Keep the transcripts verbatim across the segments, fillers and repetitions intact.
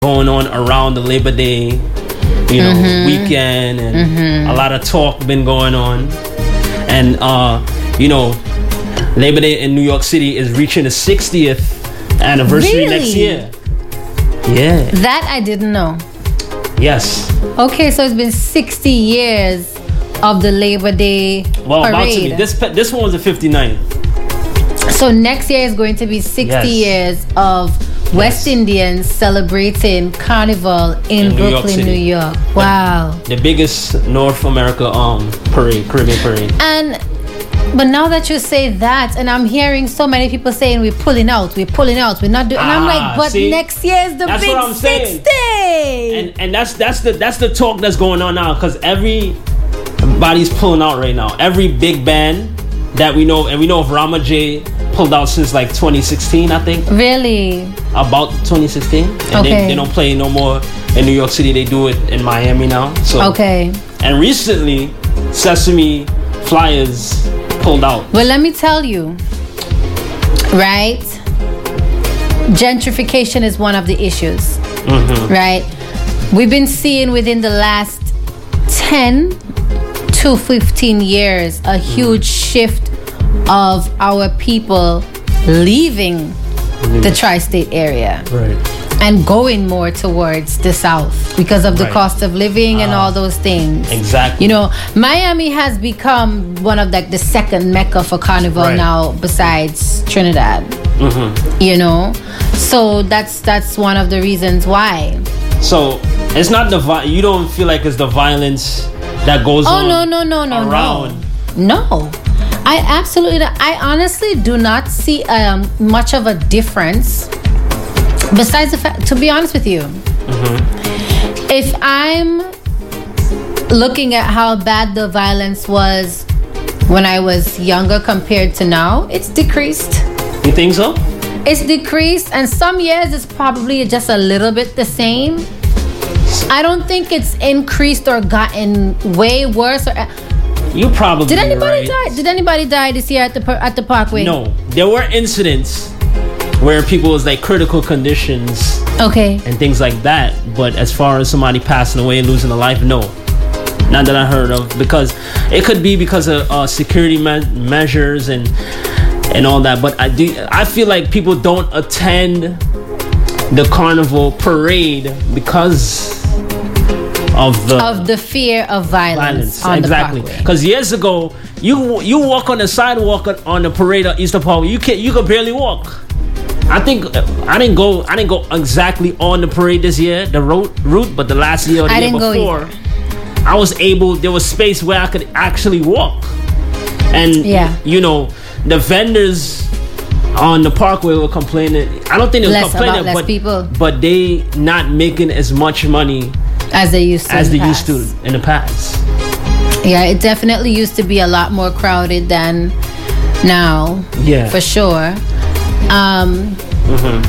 going on around the Labor Day, you know, mm-hmm. weekend, and mm-hmm. a lot of talk been going on. And, uh, you know, Labor Day in New York City is reaching the sixtieth anniversary really? next year. Yeah. That I didn't know. Yes. Okay, so it's been sixty years of the Labor Day well, parade. About to be. This, this one was the fifty-ninth. So next year is going to be sixty yes. years of West yes. Indians celebrating Carnival in, in Brooklyn, New York, New York. Wow. The, the biggest North America um parade, Caribbean parade. And but now that you say that, and I'm hearing so many people saying we're pulling out, we're pulling out, we're not doing. Ah, and I'm like, but see, next year is the that's big what I'm saying. sixty. And and that's that's the that's the talk that's going on now, because everybody's pulling out right now. Every big band that we know, and we know of Rama J pulled out since like twenty sixteen, I think. Really? About twenty sixteen. And okay. they, they don't play no more in New York City. They do it in Miami now. So okay. And recently, Sesame Flyers pulled out. Well, let me tell you, right? Gentrification is one of the issues, mm-hmm. right? We've been seeing within the last ten to fifteen years a huge mm. shift of our people leaving mm. the tri-state area. Right. And going more towards the South because of the right. cost of living and uh, all those things. Exactly. You know, Miami has become one of like the second mecca for Carnival right. now, besides Trinidad. Mm-hmm. You know, so that's that's one of the reasons why. So it's not the vi- you don't feel like it's the violence that goes oh, on. Oh no no no no around. no. No, I absolutely. Don't. I honestly do not see um, much of a difference. Besides the fact, to be honest with you, mm-hmm. if I'm looking at how bad the violence was when I was younger compared to now, it's decreased. You think so? It's decreased, and some years it's probably just a little bit the same. I don't think it's increased or gotten way worse. Or you probably did anybody right. die? Did anybody die this year at the at the Parkway? No, there were incidents where people was like critical conditions, okay, and things like that. But as far as somebody passing away and losing a life, no, not that I heard of. Because it could be because of uh, security me- measures and and all that. But I do, I feel like people don't attend the Carnival parade because of the of the fear of violence, violence. on exactly. Because years ago, you you walk on the sidewalk on the parade at Easter Parkway, you can you could barely walk. I think I didn't go. I didn't go exactly on the parade this year, the route, route, but the last year or the I year didn't before, go I was able. There was space where I could actually walk, and yeah. you know, the vendors on the Parkway were complaining. I don't think they were less complaining, about less but people. but they not making as much money as they used to as in the they past. used to in the past. Yeah, it definitely used to be a lot more crowded than now. Yeah, for sure. Um, mm-hmm.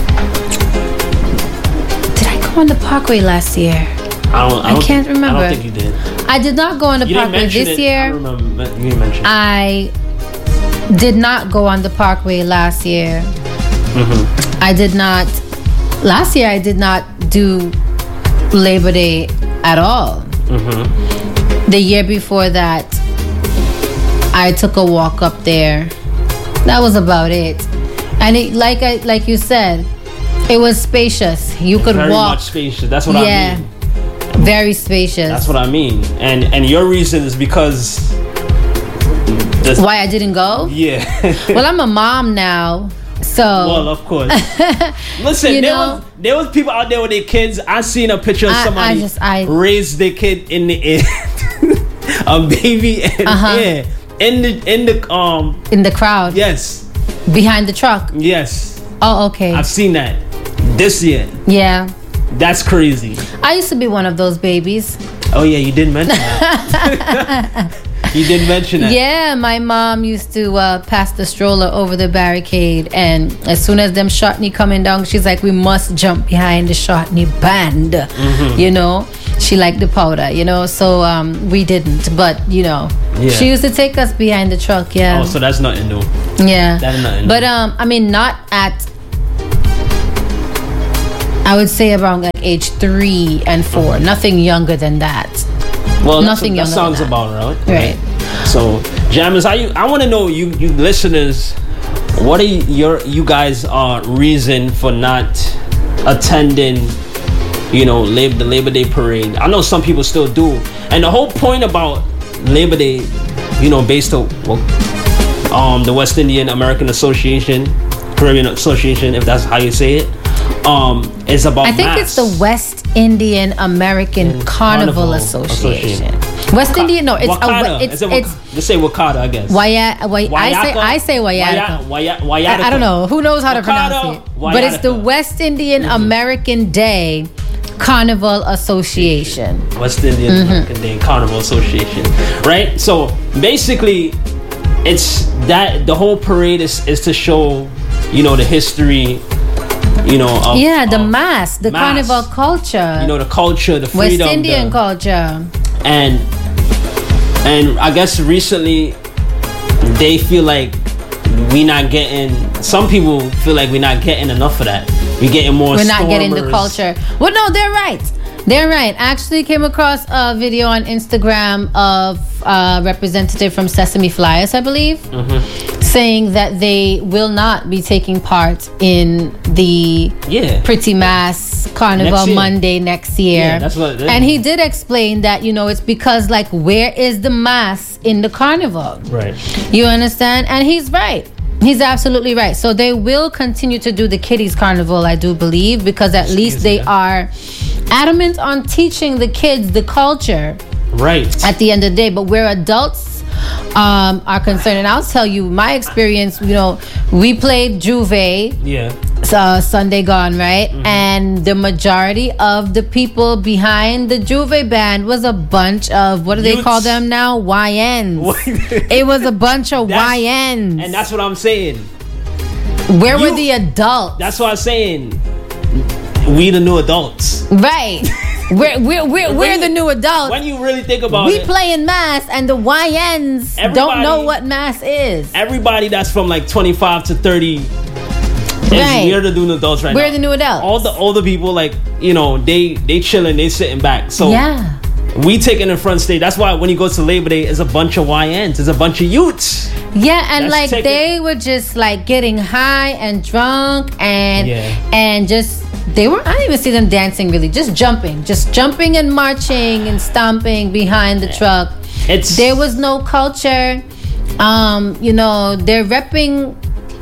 Did I go on the Parkway last year? I, don't, I, don't I can't think, remember. I don't think you did. I did not go on the you Parkway this it. year. I remember you didn't mention it. I did not go on the Parkway last year. Mm-hmm. I did not. Last year, I did not do Labor Day at all. Mm-hmm. The year before that, I took a walk up there. That was about it. And it, like I, like you said, it was spacious. You could very walk. Very much spacious. That's what yeah, I mean. Very spacious. That's what I mean. And and your reason is because this, why I didn't go? Yeah. Well, I'm a mom now, so. Well, of course. Listen, you there know, was there was people out there with their kids. I seen a picture of I, somebody I just, I, raise their kid in the air, a baby in uh-huh. the air, in the in the um in the crowd. Yes. Behind the truck. Yes. Oh, okay. I've seen that this year. Yeah. That's crazy. I used to be one of those babies. Oh yeah, you did mention that. You did mention that. Yeah, my mom used to uh, pass the stroller over the barricade, and as soon as them shotney coming down, she's like, we must jump behind the shotney band. Mm-hmm. You know, she liked the powder, you know, so um, we didn't, but you know, yeah. She used to take us behind the truck. Yeah. Oh, so that's nothing new. Yeah. That's nothing new. But um, I mean, not at I would say around like age three and four. Mm-hmm. Nothing younger than that. Well, nothing that younger sounds than that. about right. Right. So, Jammers, I I want to know you you listeners, what are your you guys uh reason for not attending, you know, Labor, the Labor Day parade? I know some people still do, and the whole point about Labor Day, you know, based on well, um the West Indian American Association, Caribbean Association, if that's how you say it. Um, it's about. I think mass. it's the West Indian American Carnival, Carnival Association. Association. West Waka- Indian, no, it's Wakata. a, it's it it's. Let's say Wakata, I guess. Waya, Waya, I say I say Wayaka. Waya, Waya, I, I don't know who knows how to Wakata, pronounce it, Wayaka. but it's the West Indian mm-hmm. American Day Carnival Association. West Indian mm-hmm. American Day Carnival Association, right? So basically, it's that the whole parade is is to show, you know, the history. You know, of, yeah, the of mass, the mass, carnival culture. You know, the culture, the freedom, West Indian the, culture, and and I guess recently they feel like we not getting. Some people feel like we're not getting enough of that. We're getting more. We're stormers. not getting the culture. Well, no, they're right. They're right. I actually came across a video on Instagram of a representative from Sesame Flyers, I believe, mm-hmm. saying that they will not be taking part in the yeah. Pretty Mass Carnival next Monday next year. Yeah, that's what it is. And he did explain that, you know, it's because, like, where is the mass in the carnival? Right. You understand? And he's right. He's absolutely right. So they will continue to do the Kiddies Carnival, I do believe, because at least they are adamant on teaching the kids the culture. Right. At the end of the day. But where adults um, are concerned, and I'll tell you my experience, you know, we played Juve. Yeah. Uh, Sunday gone, right? Mm-hmm. And the majority of the people behind the Juve band was a bunch of, what do Youths. they call them now? Y Ns. It was a bunch of that's, Y Ns. And that's what I'm saying. Where you, were the adults? That's what I'm saying. We the new adults. Right. We're, we're, we're, we're the new adults. When you really think about we it. We playing mass and the Y Ns don't know what mass is. Everybody that's from like twenty-five to thirty. Right. We're the new adults right we're now. We're the new adults. All the older people, like, you know, they they chilling, they sitting back. So yeah. we taking the front stage. That's why when you go to Labor Day, it's a bunch of Y Ns. It's a bunch of youths. Yeah, and That's like taking- they were just like getting high and drunk and yeah. and just they were I didn't even see them dancing really, just jumping, just jumping and marching and stomping behind the truck. It's there was no culture. Um, you know, they're repping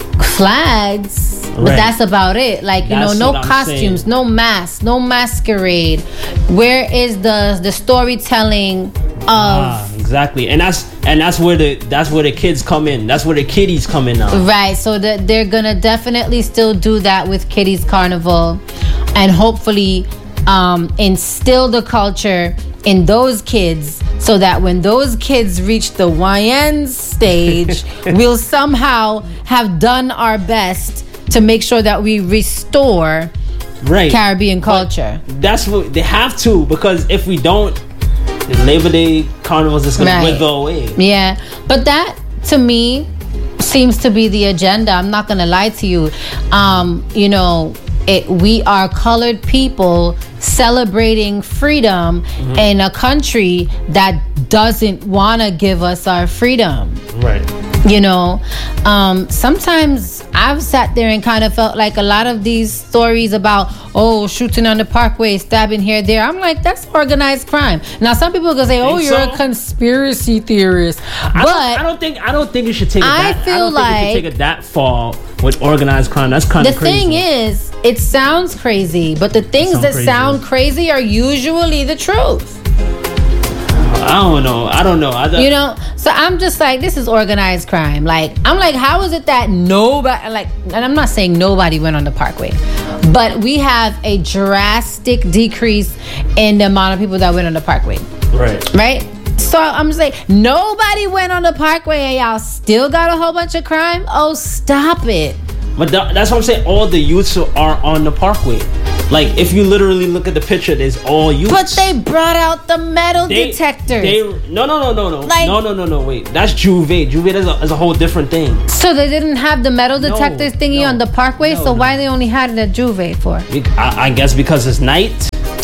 flags, but right. that's about it. Like, you that's know, no costumes, saying. no masks, no masquerade. Where is the the storytelling of ah, exactly? And that's and that's where the that's where the kids come in. That's where the kiddies come in now. Right. So that they're gonna definitely still do that with Kiddies Carnival, and hopefully um, instill the culture in those kids, so that when those kids reach the Y N stage, we'll somehow have done our best to make sure that we restore right. Caribbean culture. But that's what they have to, because if we don't, the Labor Day Carnival's just gonna right. wither away. Yeah, but that to me seems to be the agenda. I'm not gonna lie to you. Um, you know, it, we are colored people celebrating freedom mm-hmm. in a country that doesn't want to give us our freedom. Right. You know, um, sometimes I've sat there and kind of felt like a lot of these stories about, oh, shooting on the parkway, stabbing here, there. I'm like, that's organized crime. Now, some people can say, oh, you're so? a conspiracy theorist. I but don't, I don't think I don't think you should take it I that, feel I don't like think you should take it that far with organized crime. That's kind of crazy. The thing is, it sounds crazy, but the things that crazy. sound crazy are usually the truth. I don't know. I don't know. I don't, you know, so I'm just like, this is organized crime. Like, I'm like, how is it that nobody, like, and I'm not saying nobody went on the parkway, but we have a drastic decrease in the amount of people that went on the parkway. Right. Right? So I'm just like, nobody went on the parkway and y'all still got a whole bunch of crime? Oh, stop it. But th- that's what I'm saying. All the youths are on the Parkway. Like, if you literally look at the picture, there's all youths. But they brought out the metal they, detectors. They, no, no, no, no, no. Like, no, no, no, no, wait. That's Juve. Juve is a, is a whole different thing. So they didn't have the metal detectors no, thingy no, on the Parkway? no, so no. why they only had it at Juve for? I, I guess because it's night.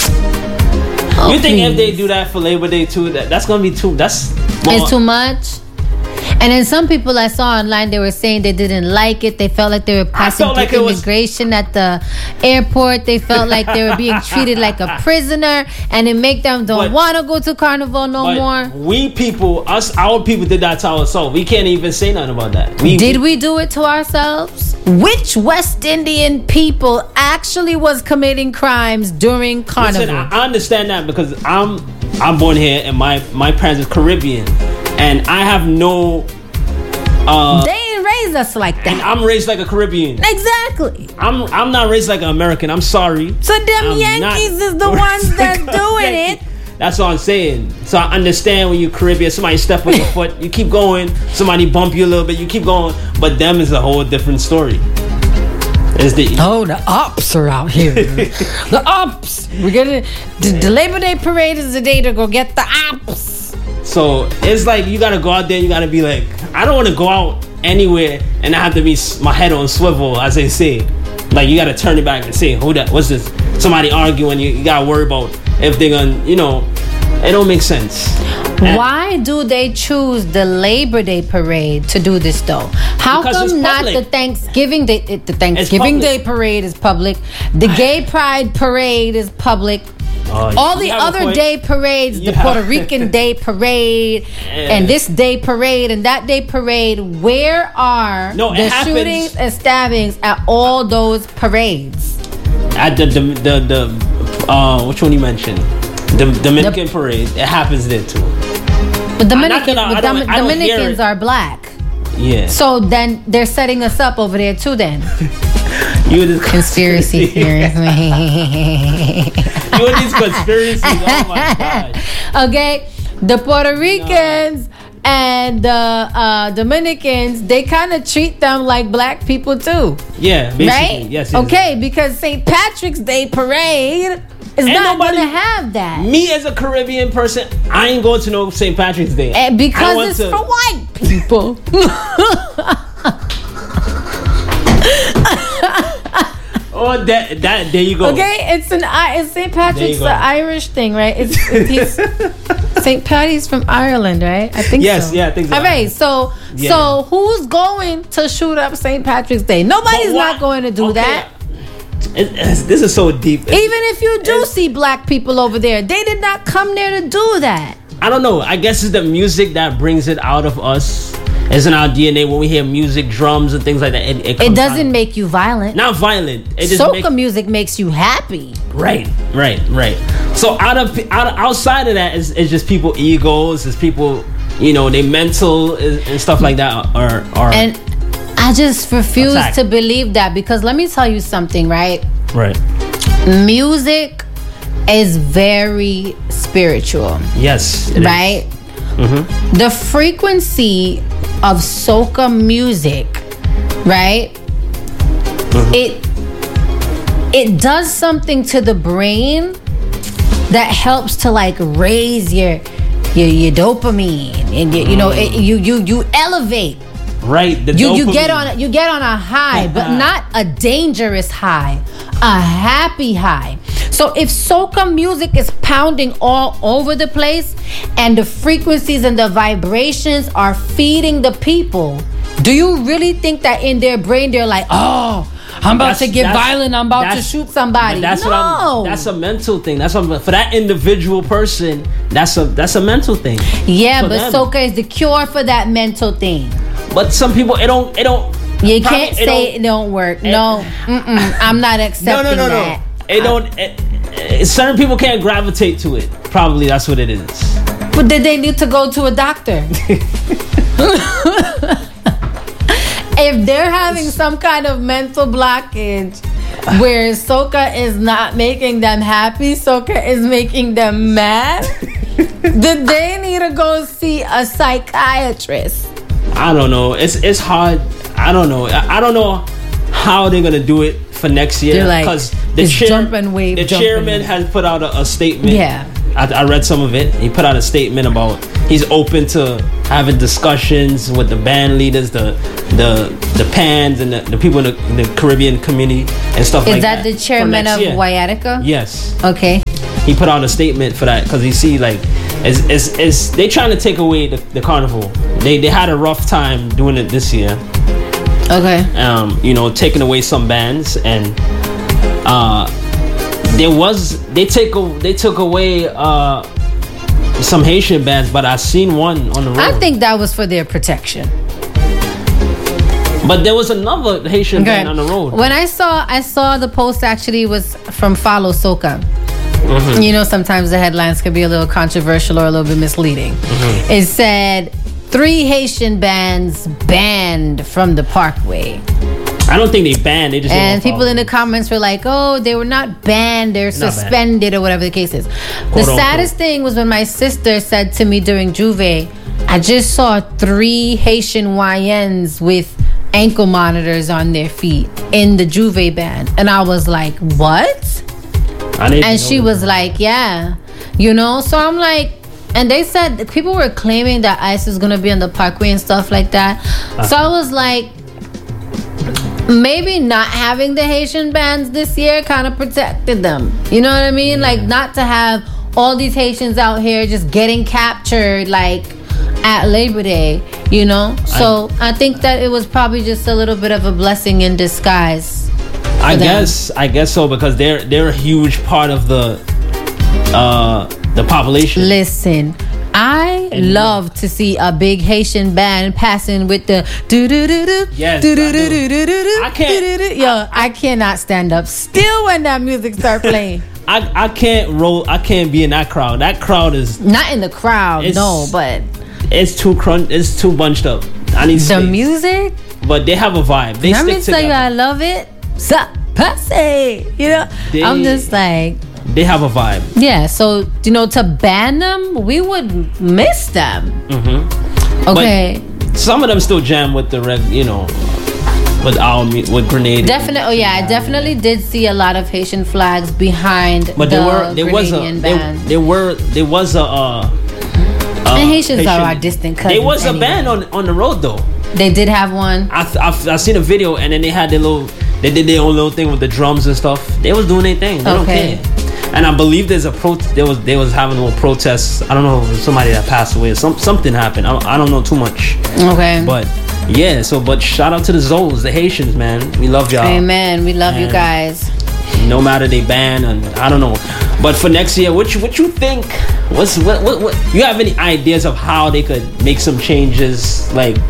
Oh, you think please. if they do that for Labor Day too, that, that's going to be too... That's well, It's too much? And then some people I saw online, they were saying they didn't like it. They felt like they were passing through like immigration was... at the airport. They felt like they were being treated like a prisoner, and it make them don't want to go to Carnival no more. We people, us, our people did that to ourselves. We can't even say nothing about that. We, did we do it to ourselves? Which West Indian people actually was committing crimes during Carnival? Listen, I understand that because I'm I'm born here and my, my parents are Caribbean. And I have no... Uh, they ain't raised us like that. And I'm raised like a Caribbean. Exactly. I'm I'm not raised like an American. I'm sorry. So them I'm Yankees is the ones that's doing it. That's what I'm saying. So I understand when you're Caribbean, somebody step on your foot, you keep going. Somebody bump you a little bit, you keep going. But them is a whole different story. It's the, oh, the ops are out here. The ops. We're gonna... The, the Labor Day parade is the day to go get the ops. So it's like you gotta go out there. You gotta be like, I don't want to go out anywhere and I have to be my head on swivel, as they say. Like you gotta turn it back and say, "Who that? What's this?" Somebody arguing. You, you gotta worry about if they're gonna, you know, it don't make sense. And why do they choose the Labor Day parade to do this though? How come not the Thanksgiving Day? The Thanksgiving Day parade is public. The Gay Pride parade is public. Uh, All the other day parades, the Puerto Rican Day parade, yeah. and this day parade, and that day parade, where are no, the shootings and stabbings at all those parades? At the, the, the, the uh, which one you mentioned? The Dominican the, parade. It happens there too. But Dominican, but Dom- Dominicans are black. Yeah. So then they're setting us up over there too then. You this conspiracy theories. You and these conspiracies. Oh my God. Okay. The Puerto Ricans no. and the uh, Dominicans, they kind of treat them like black people too. Yeah, basically. Right? Yes. Okay, yes. Because Saint Patrick's Day parade is ain't not nobody, gonna have that. Me as a Caribbean person, I ain't going to no Saint Patrick's Day. And because it's to... for white people. Oh, that that there you go. Okay, it's an it's Saint Patrick's an Irish thing, right? It's, it's Saint Patty's from Ireland, right? I think yes, so. yeah, I think so. All right, so yeah. so who's going to shoot up Saint Patrick's Day? Nobody's not going to do okay. that. It, this is so deep. Even if you do it's, see black people over there, they did not come there to do that. I don't know. I guess it's the music that brings it out of us. It's in our D N A. When we hear music, drums, and things like that, it, it, it doesn't out. make you violent. Not violent. It just soca make, music makes you happy. Right, right, right. So out of, out of outside of that, is it's just people egos. It's people, you know, they mental and stuff like that are are. And I just refuse attacked. to believe that because let me tell you something, right? Right. Music is very spiritual. Yes. Right. Mm-hmm. The frequency of soca music, right? Mm-hmm. It it does something to the brain that helps to like raise your your, your dopamine and your, you know it, you you you elevate. Right. The you dopamine. you get on you get on a high, but not a dangerous high, a happy high. So if soca music is pounding all over the place and the frequencies and the vibrations are feeding the people, do you really think that in their brain they're like, oh, I'm about that's, to get violent, I'm about to shoot somebody? That's no. What I'm, that's a mental thing. That's what, for that individual person, that's a that's a mental thing. Yeah, but them. Soca is the cure for that mental thing. But some people, it don't, it don't. You can't say it don't, it don't work. It, no, mm-mm, I'm not accepting no, no, no, that. No. It don't. It, it, certain people can't gravitate to it. Probably that's what it is. But then they need to go to a doctor. If they're having some kind of mental blockage where soca is not making them happy, soca is making them mad, then they need to go see a psychiatrist. I don't know. It's it's hard. I don't know. I, I don't know. how are they gonna do it for next year? Because like, the, chair, jump and wave, the jump chairman and has put out a, a statement. Yeah. I, I read some of it. He put out a statement about he's open to having discussions with the band leaders, the the the Pans, and the, the people in the, in the Caribbean community and stuff Is like that. Is that the chairman of Waiatica? Yes. Okay. He put out a statement for that because he see like, it's, it's, it's, they trying to take away the, the carnival. They they had a rough time doing it this year. Okay. Um, you know, taking away some bands, and uh, there was they take they took away uh some Haitian bands, but I seen one on the road. I think that was for their protection. But there was another Haitian okay. band on the road. When I saw I saw the post actually was from Follow Soca. Mm-hmm. You know, sometimes the headlines could be a little controversial or a little bit misleading. Mm-hmm. It said three Haitian bands banned from the Parkway. I don't think they banned. They just and people in the comments were like, "Oh, they were not banned. They're not suspended banned. Or whatever the case is." Quote the saddest unquote. thing was when my sister said to me during Juve, "I just saw three Haitian Y Ns with ankle monitors on their feet in the Juve band," and I was like, "What?" And she was like, "Yeah, you know." So I'm like, and they said people were claiming that ICE is gonna be on the Parkway and stuff like that. Uh-huh. So I was like, maybe not having the Haitian bands this year kind of protected them. You know what I mean? Yeah. Like not to have all these Haitians out here just getting captured like at Labor Day. You know, so I, I think that it was probably just a little bit of a blessing in disguise. I them. guess I guess so because they're they're a huge part of the uh, the population. Listen, I and love to see a big Haitian band passing with the do do do do. Yes, do do do do do do. I can't. Yo, I, I cannot stand up still when that music start playing. I I can't roll. I can't be in that crowd. That crowd is not in the crowd. No, but it's too crunch. It's too bunched up. I need the space. music. But they have a vibe. They Let stick me tell together. you, I love it. Sup, pussy. You know, they, I'm just like. They have a vibe. Yeah, so, you know, to ban them, we would miss them. Mm-hmm. Okay. But some of them still jam with the, reg, you know, with our, with Grenadian. Definitely, oh yeah, I definitely did see a lot of Haitian flags behind but the there were, there Grenadian was a, band. There, there were, there was a, uh, uh and Haitians Haitian, are our distant cousins. There was anyway. a band on, on the road, though. They did have one. I, I, I seen a video, and then they had their little, they did their own little thing with the drums and stuff. They was doing their thing. They okay. don't care. And I believe there's a pro. There was they was having a little protests. I don't know if somebody that passed away. Some something happened. I don't, I don't know too much. Okay. But yeah. So but shout out to the Zoes, the Haitians, man. We love y'all. Amen. We love and you guys. No matter they ban and I don't know. But for next year, what you what you think? What's what what what? You have any ideas of how they could make some changes? Like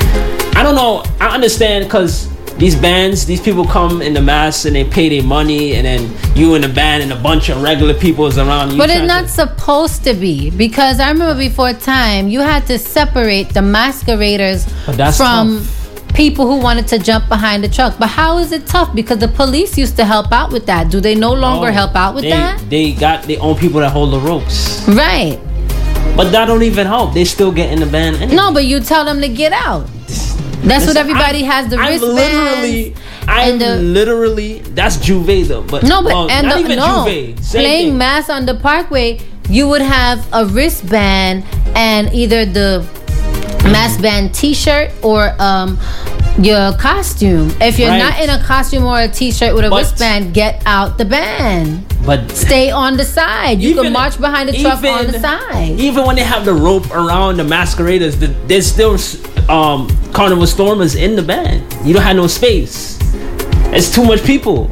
I don't know. I understand because. These bands, these people come in the mass and they pay their money, and then you in the band and a bunch of regular people is around you. But it's not to... supposed to be, because I remember before time you had to separate the masqueraders from tough. people who wanted to jump behind the truck. But how is it tough? Because the police used to help out with that. Do they no longer oh, help out with they, that? They got their own people that hold the ropes. Right. But that don't even help. They still get in the band anyway. No, but you tell them to get out. That's Listen, what everybody I, has the I'm wristbands. Literally, I'm the, literally. That's Juve though, but no, but well, and not the, even no, Juve. Same playing thing. mass on the Parkway, you would have a wristband and either the mass band T-shirt or um your costume. If you're right. not in a costume or a T-shirt with a but, wristband, get out the band. But stay on the side. You even, can march behind the truck even, on the side. Even when they have the rope around the masqueraders, the, there's still um, Carnival Stormers in the band. You don't have no space. It's too much people.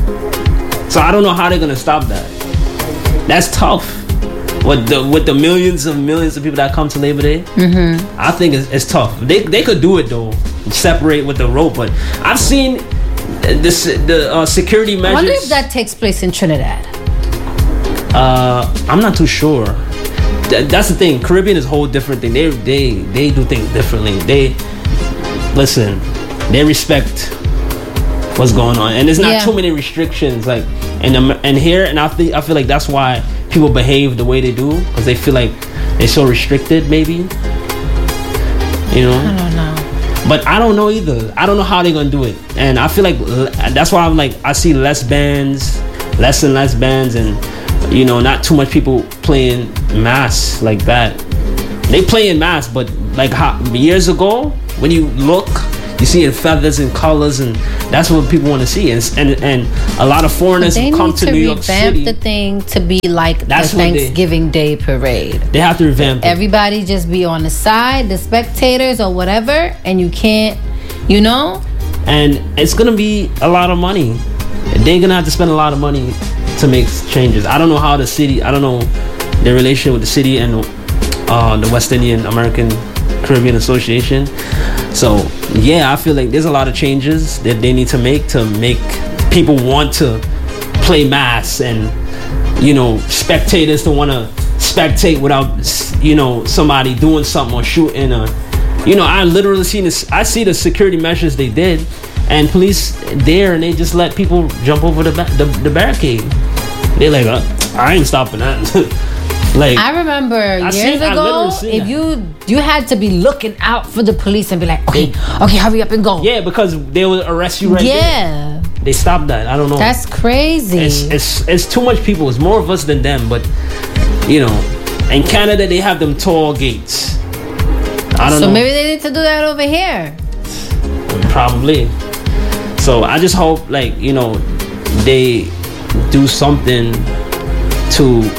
So I don't know how they're gonna stop that. That's tough. With the with the millions and millions of people that come to Labor Day, mm-hmm. I think it's, it's tough. They they could do it though, separate with the rope. But I've seen this the uh, security measures. I wonder if that takes place in Trinidad. Uh, I'm not too sure. Th- that's the thing. Caribbean is a whole different thing. They they they do things differently. They listen. They respect what's going on, and there's not yeah. too many restrictions like and and here. And I think I feel like that's why people behave the way they do, because they feel like they're so restricted. Maybe you know. I don't know. But I don't know either. I don't know how they're gonna do it, and I feel like that's why I'm like I see less bands, less and less bands, and you know, not too much people playing mass like that. They play in mass, but like how, years ago, when you look, you see in feathers and colors, and that's what people want to see. And and, and a lot of foreigners who come to, to New York City. They need to revamp the thing to be like that's the Thanksgiving they, Day parade. They have to revamp it. Everybody just be on the side, the spectators or whatever, and you can't, you know. And it's gonna be a lot of money. They're gonna have to spend a lot of money to make changes. I don't know how the city. I don't know their relation with the city and uh, the West Indian American Caribbean Association. So yeah, I feel like there's a lot of changes that they need to make to make people want to play mass, and you know, spectators to want to spectate without, you know, somebody doing something or shooting. Or, you know, I literally seen this. I see the security measures they did, and police there, and they just let people jump over the ba- the, the barricade. They're like, uh, I ain't stopping that. Like, I remember I years seen, ago, if that. you you had to be looking out for the police and be like, okay, they, okay, hurry up and go. Yeah, because they will arrest you right yeah. there. They stopped that. I don't know. That's crazy. It's, it's it's too much people. It's more of us than them. But you know, in Canada they have them tall gates. I don't so know. So maybe they need to do that over here. Probably. So I just hope, like, you know, they do something to.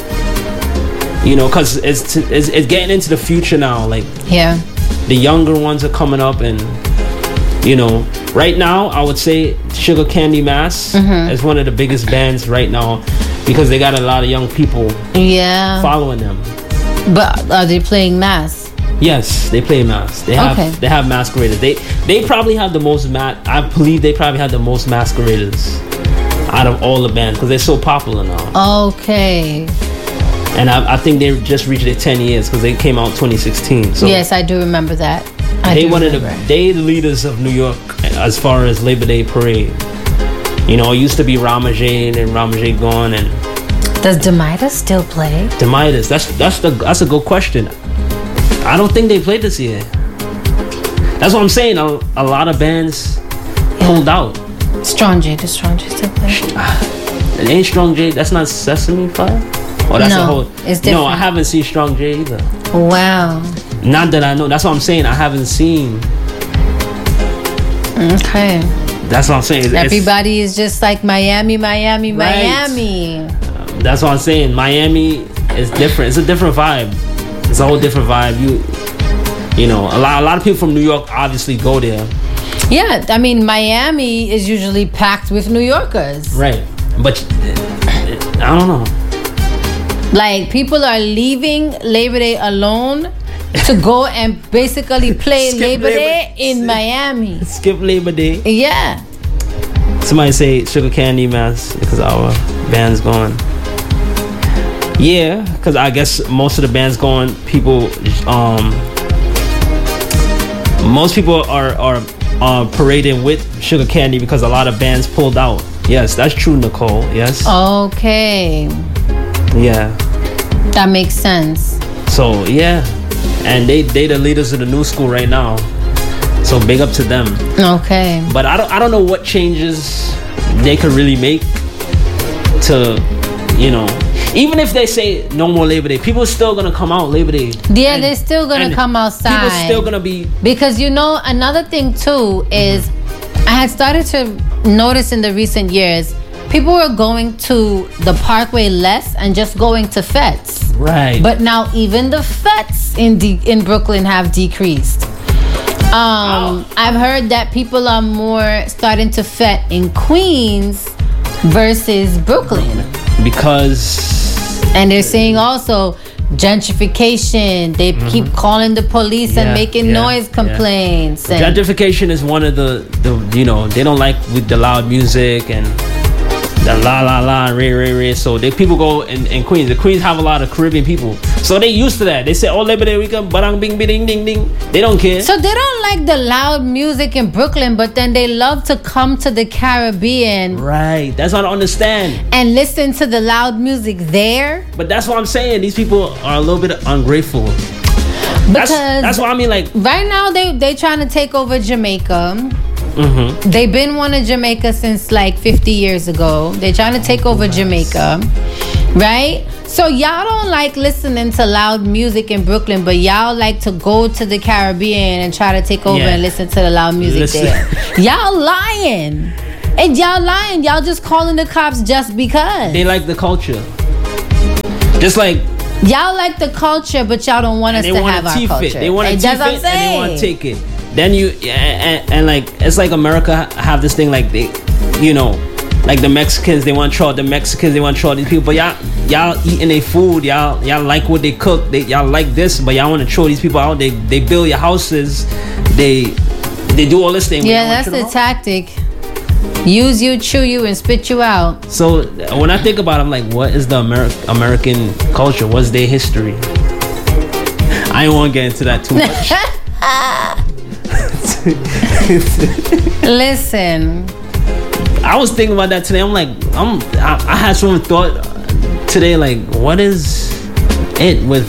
You know, because it's, it's it's getting into the future now. Like, yeah, the younger ones are coming up, and you know, right now I would say Sugar Candy Mass mm-hmm. is one of the biggest bands right now because they got a lot of young people. Yeah, following them. But are they playing mass? Yes, they play mass. They have okay. they have masqueraders. They they probably have the most ma- I believe they probably have the most masqueraders out of all the bands because they're so popular now. Okay. And I, I think they just reached their ten years because they came out twenty sixteen. So yes, I do remember that. I they do one remember. of the they the leaders of New York as far as Labor Day parade. You know, it used to be Ramajane and Ramajane gone, and does Demidas still play? Demidas, that's that's the that's a good question. I don't think they played this year. That's what I'm saying. A, a lot of bands yeah. pulled out. Strong J, does Strong J still play? It ain't Strong J. That's not Sesame Fire. Oh, that's no, a whole. It's different. No, I haven't seen Strong J either. Wow. Not that I know. That's what I'm saying. I haven't seen. Okay. That's what I'm saying. It's, Everybody is just like Miami, Miami, right. Miami. Um, that's what I'm saying. Miami is different. It's a different vibe. It's a whole different vibe. You, you know, a lot, a lot of people from New York obviously go there. Yeah, I mean, Miami is usually packed with New Yorkers. Right, but I don't know. Like, people are leaving Labor Day alone to go and basically play Labor, Labor Day in Miami. Skip Labor Day. Yeah. Somebody say Sugar Candy Mass because our band's going. Yeah, because I guess most of the band's going. People, um, most people are are uh, parading with Sugar Candy because a lot of bands pulled out. Yes, that's true, Nicole. Yes. Okay. Yeah. That makes sense. So yeah, and they they the leaders of the new school right now. So big up to them. Okay. But I don't I don't know what changes they could really make to, you know, even if they say no more Labor Day, people are still gonna come out Labor Day. Yeah, and, they're still gonna come outside. People still gonna be, because you know another thing too is mm-hmm. I had started to notice in the recent years people were going to the Parkway less and just going to fetes. Right. But now even the fetes in de- in Brooklyn have decreased. Um, oh. I've heard that people are more starting to fet in Queens versus Brooklyn. Because... And they're saying also gentrification. They mm-hmm. keep calling the police yeah, and making yeah, noise complaints. Yeah. And gentrification is one of the, the, you know, they don't like with the loud music and the la la la, re re re. So they people go in, in Queens. The Queens have a lot of Caribbean people, so they used to that. They say, "Oh, Labor Day weekend, barang bing bing ding ding." They don't care. So they don't like the loud music in Brooklyn, but then they love to come to the Caribbean. Right. That's what I don't understand. And listen to the loud music there. But that's what I'm saying. These people are a little bit ungrateful. That's, that's what I mean. Like right now, they they trying to take over Jamaica. Mm-hmm. They've been one of Jamaica since like fifty years ago. They're trying to take over Jamaica, right? So y'all don't like listening to loud music in Brooklyn, but y'all like to go to the Caribbean and try to take over Yeah. and listen to the loud music Listen. there. Y'all lying. And y'all lying. Y'all just calling the cops just because. They like the culture. Just like y'all like the culture, but y'all don't want us they to want have to our teeth culture. it. They want to And teeth that's what it I'm and they want to saying. take it. Then you and, and, and like it's like America have this thing like they, you know, like the Mexicans they want to try the Mexicans they want to try these people. But y'all y'all eating their food. Y'all y'all like what they cook. They y'all like this, but y'all want to throw these people out. They they build your houses. They they do all this thing. but Yeah, y'all want that's to the throw them out. tactic. Use you, chew you, and spit you out. So when I think about it, I'm like, what is the Ameri- American culture? What's their history? I don't want to get into that too much. Listen, I was thinking about that today. I'm like, I'm. I, I had some thought today. Like, what is it with?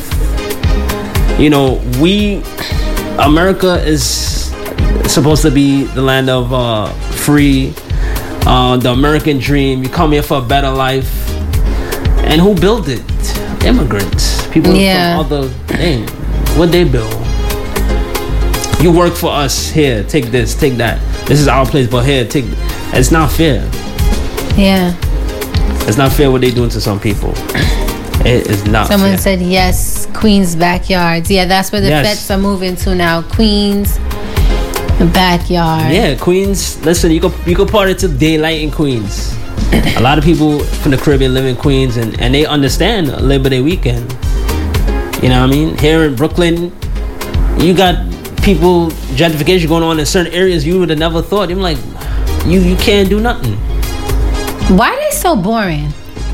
You know, we America is supposed to be the land of uh, free, uh, the American dream. You come here for a better life, and who built it? Immigrants, people Yeah. from other. Hey, what they build? You work for us here. Take this. Take that. This is our place, but here, take. It's not fair. yeah. It's not fair what they doing to some people. It is not Someone fair. said yes, Queens backyards. Yeah, that's where the Yes. vets are moving to now. Queens backyard. Yeah, Queens. Listen, you could you could party till daylight in Queens. A lot of people from the Caribbean live in Queens, and, and they understand Labor Day weekend. You know what I mean? Here in Brooklyn, you got people gentrification going on in certain areas you would have never thought. I'm like, you you can't do nothing. Why are they so boring?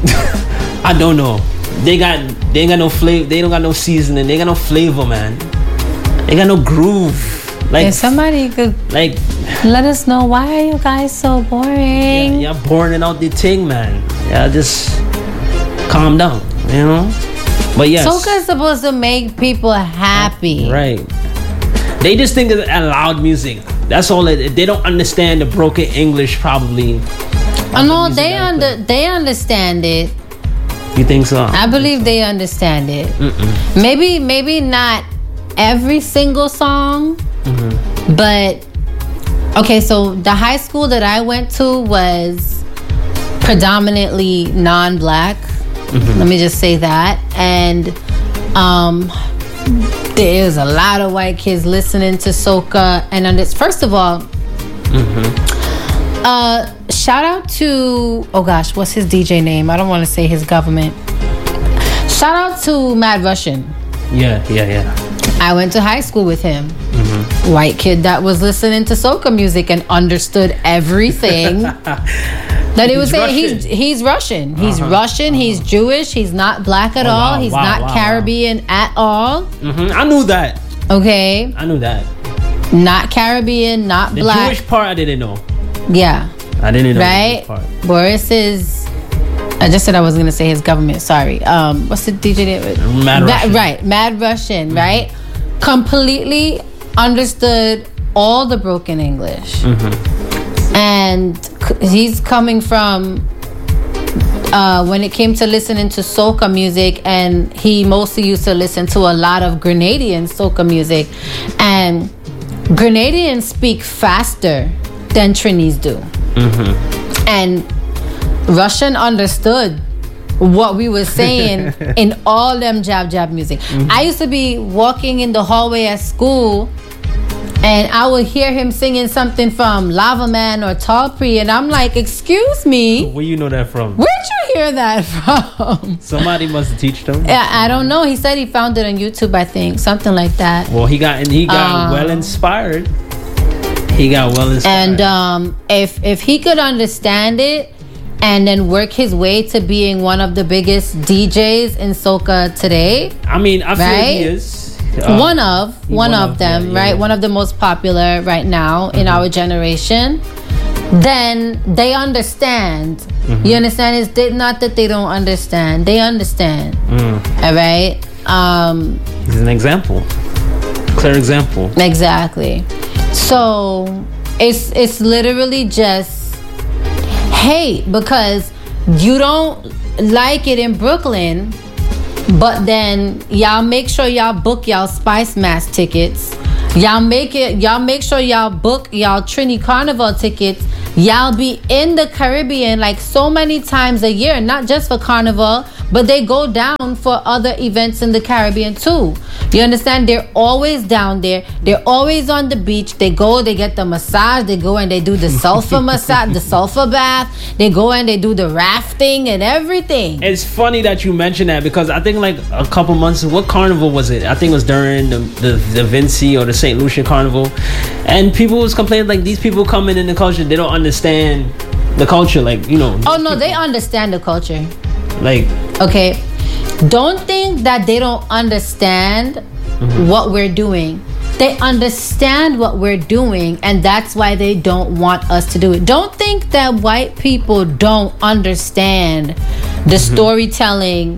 I don't know. They got they ain't got no flavor. They don't got no seasoning. They got no flavor, man. They got no groove. Like If somebody could like let us know, why are you guys so yeah, boring? y'all burning out the thing, man. Yeah, just calm down, you know. But yes, Soca is supposed to make people happy. right. They just think of loud music. That's all. It, they don't understand the broken English, probably. Oh no, they under they understand it. You think so? I believe they understand it. Mm-mm. Maybe maybe not every single song, Mm-hmm. but okay. So the high school that I went to was predominantly non-black. Mm-hmm. Let me just say that, and um, there's a lot of white kids listening to soca. And on this, first of all, Mm-hmm. uh, shout out to oh gosh, what's his D J name? I don't want to say his government. Shout out to Mad Russian. Yeah, yeah, yeah. I went to high school with him. Mm-hmm. White kid that was listening to soca music and understood everything that he was He's saying. He's Russian. he's Russian. He's Uh-huh. Russian. He's Jewish. He's not black at Oh, all. wow, He's wow, not wow, Caribbean at all. Mm-hmm. I knew that. Okay, I knew that. not Caribbean, not The black. Jewish part, I didn't know. Yeah, I didn't know right. the Jewish part. Boris is. I just said I wasn't gonna say his government. Sorry. Um, what's the D J name? Mad Ma- Russian. Right, Mad Russian. Mm-hmm. Right, completely understood all the broken English, Mm-hmm. and c- he's coming from. Uh, when it came to listening to soca music, and he mostly used to listen to a lot of Grenadian soca music, and Grenadians speak faster than Trinis do. Mm-hmm. And Russian understood what we were saying in all them jab jab music. Mm-hmm. I used to be walking in the hallway at school, and I would hear him singing something from Lava Man or Talpri, and I'm like, excuse me, Where you know that from? where'd you hear that from? Somebody must teach them. Yeah, I don't know. He said he found it on YouTube, I think, something like that. Well, he got he got Um, well inspired. He got well inspired. And um, if if he could understand it and then work his way to being one of the biggest D Js in soca today, I mean, I feel right? he is. Uh, one of one, one of, of, them, yeah, yeah, right? yeah. One of the most popular right now in our generation. Then they understand. Mm-hmm. You understand? It's they, not that they don't understand. They understand. Mm, All right. Um, he's an example. Clear example. Exactly. So it's it's literally just hate because you don't like it in Brooklyn, but then y'all make sure y'all book y'all Spice Mass tickets. Y'all make it. Y'all make sure y'all book y'all Trini Carnival tickets. Y'all be in the Caribbean like so many times a year, not just for Carnival, but they go down for other events in the Caribbean too. You understand? They're always down there. They're always on the beach. They go, they get the massage. They go and they do the sulfur massage, the sulfur bath. They go and they do the rafting and everything. It's funny that you mentioned that because I think like a couple months, what carnival was it? I think it was during the the, the Vinci or the Saint Lucia Carnival, and people was complaining like these people coming in the culture, they don't understand the culture, like you know. Oh no, people, they understand the culture. Like okay, don't think that they don't understand mm-hmm. what we're doing. They understand what we're doing, and that's why they don't want us to do it. Don't think that white people don't understand the mm-hmm. storytelling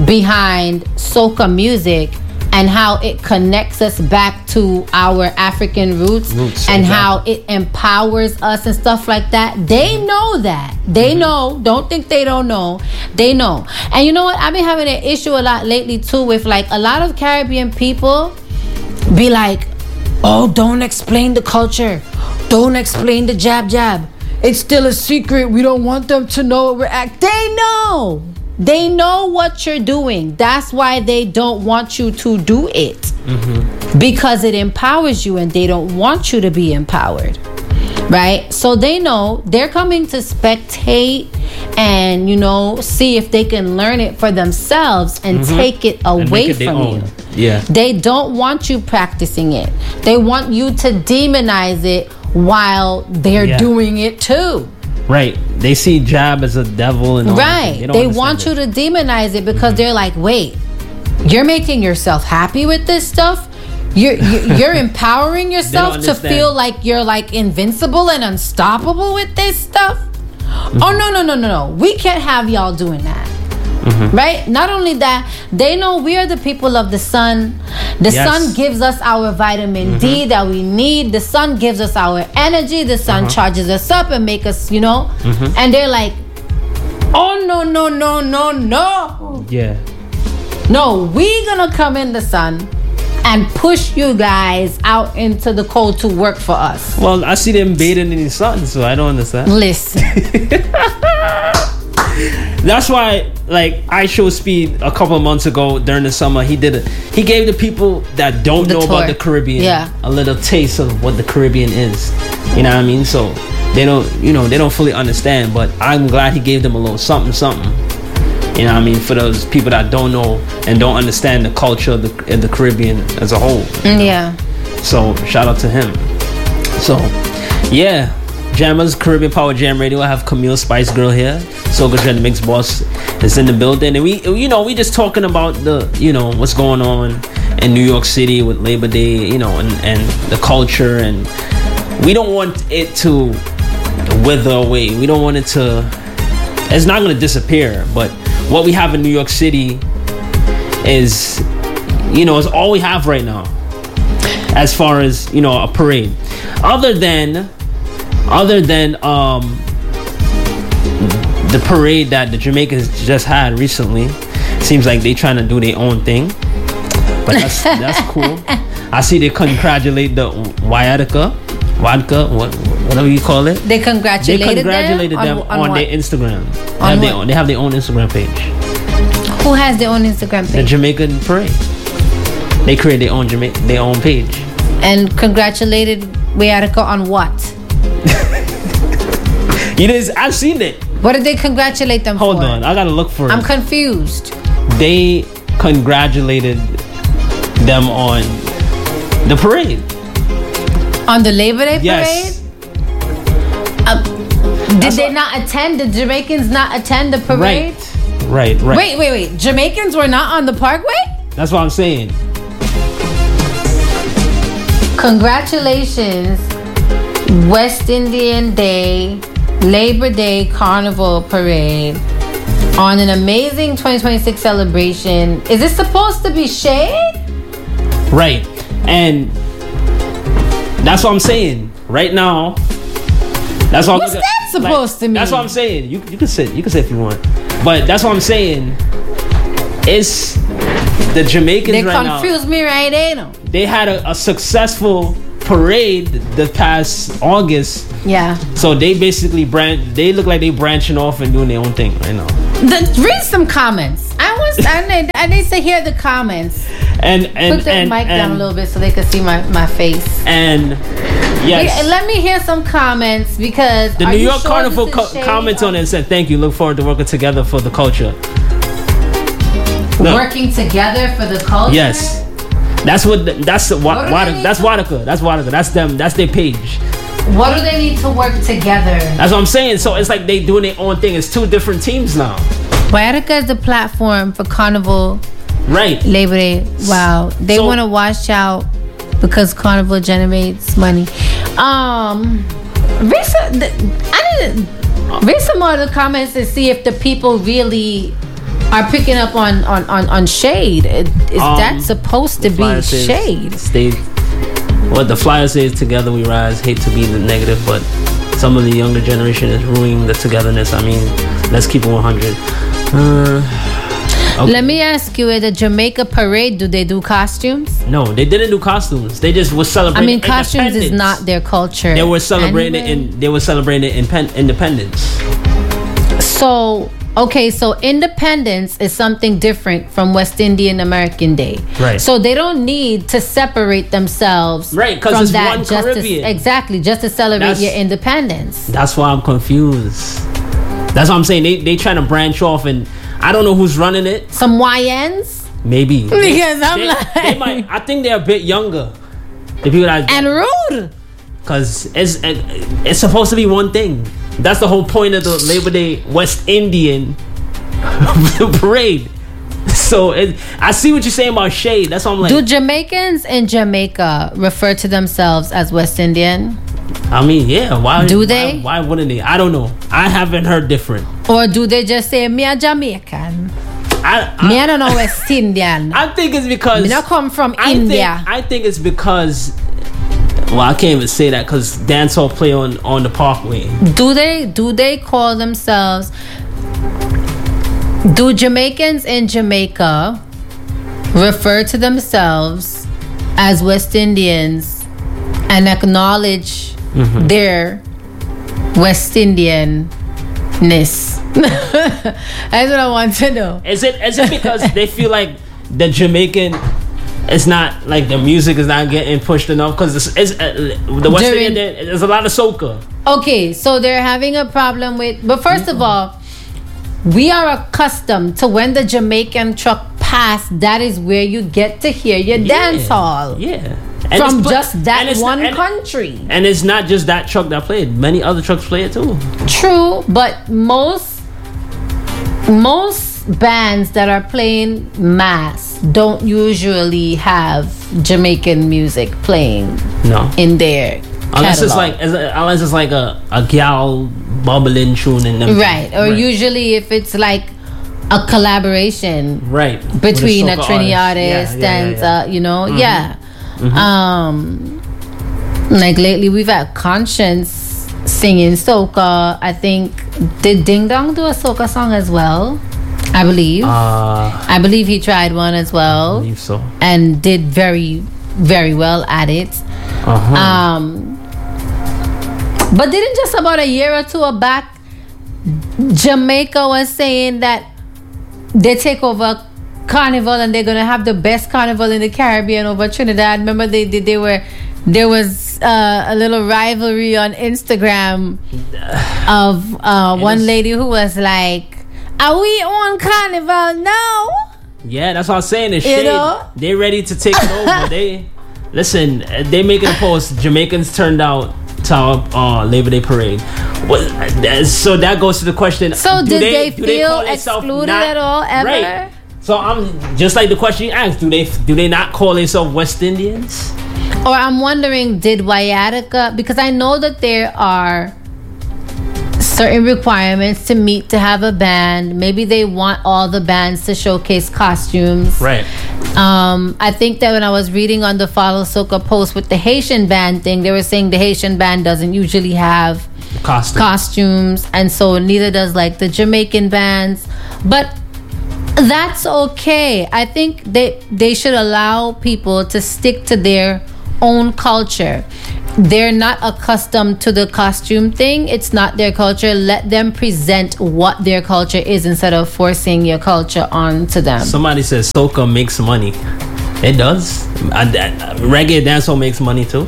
behind soca music and how it connects us back to our African roots, roots and exactly. how it empowers us and stuff like that. They know that. They mm-hmm. know. Don't think they don't know. They know. And you know what? I've been having an issue a lot lately too with like a lot of Caribbean people be like, oh, don't explain the culture. Don't explain the jab jab. It's still a secret. We don't want them to know what we're acting. They know. They know what you're doing. That's why they don't want you to do it. Mm-hmm. Because it empowers you and they don't want you to be empowered. Right? So they know they're coming to spectate and, you know, see if they can learn it for themselves and mm-hmm. take it away it from you. Yeah. They don't want you practicing it. They want you to demonize it while they're yeah. doing it too. Right. They see jab as a devil and all right. They, they want it. You to demonize it because mm-hmm. they're like, wait, you're making yourself happy with this stuff? You're you're, you're empowering yourself to feel like you're like invincible and unstoppable with this stuff? Mm-hmm. Oh no no no no no. We can't have y'all doing that. Mm-hmm. Right? Not only that, they know we are the people of the sun. The yes. sun gives us our vitamin mm-hmm. D that we need. The sun gives us our energy. The sun uh-huh. charges us up and make us, you know. Mm-hmm. And they're like, oh no no no no no. Yeah. No, we gonna come in the sun and push you guys out into the cold to work for us. Well, I see them bathing in the sun, so I don't understand. Listen. That's why, like, I Show Speed a couple of months ago during the summer, he did it. He gave the people that don't the know tour. About the Caribbean yeah. a little taste of what the Caribbean is. You know what I mean? So they don't, you know, they don't fully understand. But I'm glad he gave them a little something, something. You know what I mean? For those people that don't know and don't understand the culture of the, of the Caribbean as a whole. You know? Yeah. So shout out to him. So yeah. Jammers, Caribbean Power Jam Radio. I have Camille Spice Girl here. Soca Trend Mix Boss is in the building, and we, you know, we just talking about the, you know, what's going on in New York City with Labor Day, you know, and and the culture, and we don't want it to wither away. We don't want it to. It's not going to disappear, but what we have in New York City is, you know, is all we have right now, as far as, you know, a parade, other than. Other than um, the parade that the Jamaicans just had recently, seems like they trying to do their own thing, but that's that's cool. I see they congratulate the Wayadaka, Wadka, what whatever you call it. They congratulated, they congratulated them, them on, on, on their Instagram. They on have, their own, they have their own Instagram page. Who has their own Instagram page? The Jamaican Parade. They created their own Jama- their own page. And congratulated Wayadaka on what? It is. I've seen it. What did they congratulate them Hold for? Hold on, I gotta look for it. I'm confused. They congratulated them on the parade. On the Labor Day yes. parade? Uh, did That's they what, not attend? Did Jamaicans not attend the parade? Right, right, right. Wait, wait, wait. Jamaicans were not on the Parkway? That's what I'm saying. Congratulations, West Indian Day, Labor Day Carnival Parade, on an amazing twenty twenty-six celebration. Is this supposed to be shade? Right. And that's what I'm saying right now. That's what What's I'm that supposed like, to mean? That's what I'm saying. You you can sit. You can sit if you want. But that's what I'm saying. It's the Jamaicans They right now. confuse me right now. They had a, a successful parade the past August. Yeah. So they basically brand. They look like they branching off and doing their own thing right now. The, read some comments. I want. I need, I need to hear the comments. And and Put the and, mic and, down a little bit so they can see my, my face. And yes, Let me hear some comments because the are New you York sure Carnival this co- is shade comments or on it and said, "Thank you. Look forward to working together for the culture." No. Working together for the culture. Yes, that's what. The, that's the, wa- What do Wada, they That's need Wadaka. That's Wadaka. That's them. That's their page. What do they need to work together? That's what I'm saying. So it's like they doing their own thing. It's two different teams now. Biotica is the platform for Carnival Right. Labor Day. Wow. They So- want to watch out because Carnival generates money. Um, read some, the, I need to read some more of the comments to see if the people really are picking up on on on, on shade. Is Um, that supposed to The be flyer says, shade? Stay. What the flyer says: "Together we rise." Hate to be the negative, but some of the younger generation is ruining the togetherness. I mean, let's keep it one hundred. Uh, okay. Let me ask you: at the Jamaica parade, do they do costumes? No, they didn't do costumes. They just were I celebrating. mean, costumes is independence. not their culture. They were celebrating anyway. and they were celebrating impen- independence. So, okay, so independence is something different from West Indian American Day. Right. So they don't need to separate themselves Right, 'cause from it's that one just to, Caribbean. exactly, just to celebrate That's- your independence. That's why I'm confused. That's what I'm saying. They they trying to branch off, and I don't know who's running it. Some Y Ns Maybe because I'm they, like they might. I think they're a bit younger. The people that and rude. because it's it's supposed to be one thing. That's the whole point of the Labor Day West Indian parade. So it, I see what you're saying about shade. That's what I'm like. Do Jamaicans in Jamaica refer to themselves as West Indian, I mean, yeah. Why Do why- they? Why, wouldn't they? I don't know. I haven't heard different. or do they just say me a Jamaican? I Me I, I don't know West Indian. I think it's because Me not come from I India. Think, I think it's because. Well, I can't even say that because dancehall play on on the Parkway. Do they do they call themselves? Do Jamaicans in Jamaica refer to themselves as West Indians and acknowledge Mm-hmm. their West Indianness? That's what I want to know. Is it is it because they feel like the Jamaican? It's not like the music is not getting pushed enough because it's, it's uh, the West During- Indian. There's a lot of soca. Okay, so they're having a problem with. But first of all, we are accustomed to when the Jamaican truck pass. That is where you get to hear your dance hall. Yeah, And From it's pla- just and that it's- one and- country. And it's not just that truck that played. Many other trucks play it too. True, but most most bands that are playing mass don't usually have Jamaican music playing No. in their Unless it's catalog. like unless it's like a, a gal bubbling tune in them. right, or right. usually if it's like a collaboration right between a With Trini artist. artist Yeah, yeah, and yeah, yeah. Uh, you know, Mhm. yeah. Mhm. Um, like lately we've had Conscience singing soca. I think did Ding Dong do a soca song as well? I believe. Uh, I believe he tried one as I well believe so. and did very, very well at it. Uh-huh. Um, but didn't just about a year or two back, Jamaica was saying that they take over Carnival and they're gonna have the best carnival in the Caribbean over Trinidad. Remember they they, they were there was uh, a little rivalry on Instagram of uh, one is- lady who was like, "Are we on Carnival now?" Yeah, that's what I'm saying. It's You shade. know? They ready to take it over. They listen. They making a post. Jamaicans turned out to our uh, Labor Day parade. What, uh, so that goes to the question. So do did they do feel call themselves excluded not- at all, ever? Right. So I'm just like the question you asked. Do they do they not call themselves West Indians? Or I'm wondering, did Waiatica, because I know that there are certain requirements to meet to have a band. Maybe they want all the bands to showcase costumes. Right. Um, I think that when I was reading on the Follow Soca post with the Haitian band thing, they were saying the Haitian band doesn't usually have Costume. costumes, and so neither does like the Jamaican bands. But that's okay. I think they they should allow people to stick to their own culture. They're not accustomed to the costume thing. It's not their culture. Let them present what their culture is instead of forcing your culture onto them. Somebody says soca makes money. It does. I, I, reggae dancehall makes money too.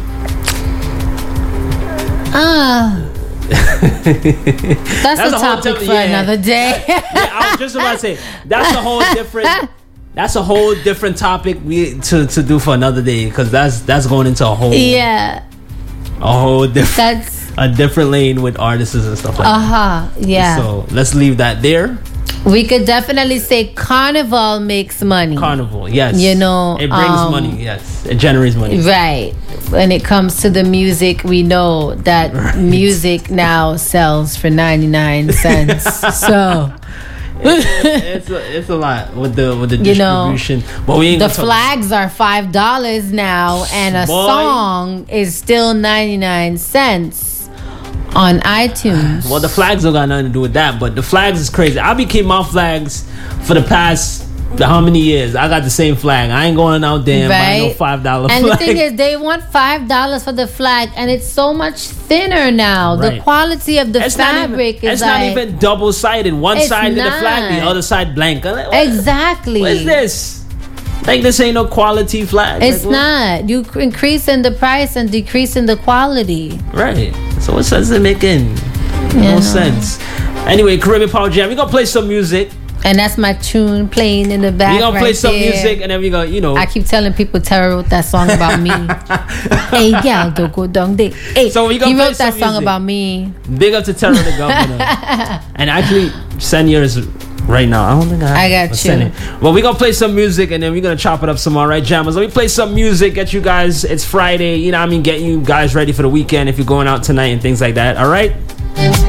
Ah. that's, that's a topic for yeah. another day. yeah, I was just about to say that's a whole different that's a whole different topic we to, to do for another day, because that's that's going into a whole yeah a whole different that's a different lane with artists and stuff like uh-huh that. Yeah, so let's leave that there. We could definitely say Carnival makes money. Carnival, yes. You know, it brings um, money. Yes, it generates money. Right. When it comes to the music, we know that right. music now sells for ninety-nine cents. So it's, it's, a, it's a lot with the with the distribution. You know, but we ain't the flags are five dollars now, and a Boy. song is still ninety-nine cents. On iTunes. Well, the flags don't got nothing to do with that, but the flags is crazy. I became my flags for the past how many years? I got the same flag. I ain't going out there and right. buying no five dollar flag. And the thing is, they want five dollars for the flag, and it's so much thinner now. Right. The quality of the it's fabric even, is it's like, not even double sided. One side of the flag, the other side blank. Like, what, exactly. What is this? Like, this ain't no quality flag. It's like, not. You increase in the price and decrease in the quality. Right. So what sense is it making? No yeah. sense. Anyway, Caribbean Power Jam. We're going to play some music. And that's my tune playing in the back. We're going right to play some there. music, and then we're going to, you know. I keep telling people Tara wrote that song about me. Hey, gal, don't go down there. Hey, so we gonna he play wrote that some song music. about me. Big up to Tara the Governor. And actually, send yours right now. I don't think I have. I got you. Well, we're going to play some music, and then we're going to chop it up some more, right, Jammers? Let me play some music, get you guys, it's Friday, you know what I mean, get you guys ready for the weekend if you're going out tonight and things like that, all right?